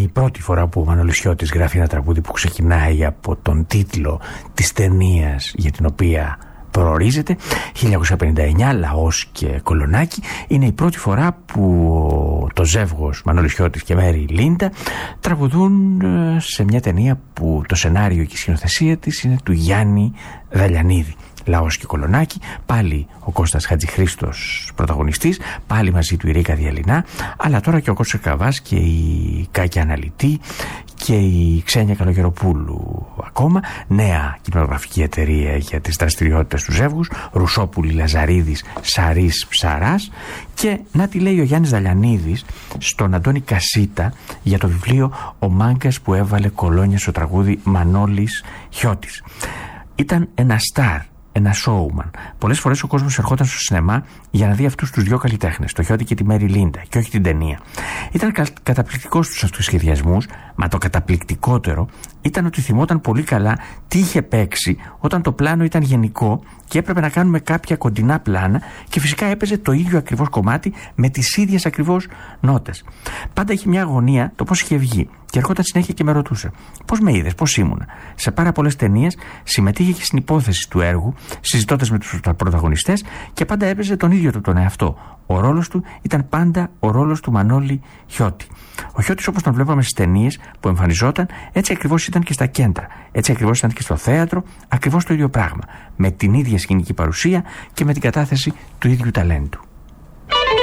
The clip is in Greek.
η πρώτη φορά που ο Μανώλης Χιώτης γράφει ένα τραγούδι που ξεκινάει από τον τίτλο της ταινίας για την οποία προορίζεται, 1959, Λαός και Κολονάκι. Είναι η πρώτη φορά που το ζεύγος Μανώλης Χιώτης και Μέρι Λίντα τραγουδούν σε μια ταινία που το σενάριο και η σκηνοθεσία της είναι του Γιάννη Δαλιανίδη. Λαός και Κολονάκι, πάλι ο Κώστας Χατζηχρήστος πρωταγωνιστής, πάλι μαζί του η Ρίκα Διαλυνά, αλλά τώρα και ο Κώστας Καβάς και η Κάκια Αναλυτή και η Ξένια Καλογεροπούλου ακόμα. Νέα κινηματογραφική εταιρεία για τις δραστηριότητες του ζεύγους, Ρουσόπουλη, Λαζαρίδης, Σαρής, Ψαράς. Και να τη λέει ο Γιάννης Δαλιανίδης στον Αντώνη Κασίτα για το βιβλίο «Ο Μάγκας που έβαλε κολόνια στο τραγούδι Μανώλης Χιώτης». Ήταν ένα στάρ, ένα showman. Πολλές φορές ο κόσμος ερχόταν στο σινεμά για να δει αυτούς τους δύο καλλιτέχνες, το Χιώτη και τη Μέρι Λίντα, και όχι την ταινία. Ήταν καταπληκτικός στους αυτοσχεδιασμούς, μα το καταπληκτικότερο ήταν ότι θυμόταν πολύ καλά τι είχε παίξει όταν το πλάνο ήταν γενικό και έπρεπε να κάνουμε κάποια κοντινά πλάνα και φυσικά έπαιζε το ίδιο ακριβώς κομμάτι με τις ίδιες ακριβώς νότες. Πάντα είχε μια αγωνία το πώς είχε βγει και ερχόταν συνέχεια και με ρωτούσε: πώς με είδες, πώς ήμουνα. Σε πάρα πολλές ταινίες συμμετείχε και στην υπόθεση του έργου, συζητώντας με τους πρωταγωνιστές και πάντα έπαιζε τον ίδιο του τον εαυτό. Ο ρόλος του ήταν πάντα ο ρόλος του Μανώλη Χιώτη. Ο Χιώτης, όπως τον βλέπαμε στις ταινίες που εμφανιζόταν, έτσι ακριβώς ήταν και στα κέντρα. Έτσι ακριβώς ήταν και στο θέατρο, ακριβώς το ίδιο πράγμα. Με την ίδια σκηνική παρουσία και με την κατάθεση του ίδιου ταλέντου.